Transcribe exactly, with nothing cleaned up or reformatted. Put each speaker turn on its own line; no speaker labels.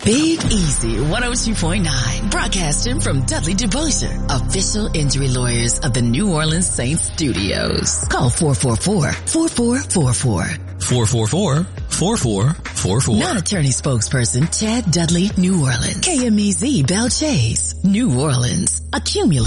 Big Easy one oh two point nine, broadcasting from Dudley DeBosier, official injury lawyers of the New Orleans Saints studios. Call four four four, four four four four.
four four four, four four four four.
Non-attorney spokesperson Chad Dudley, New Orleans. K M E Z Bell Chase, New Orleans. Accumulate.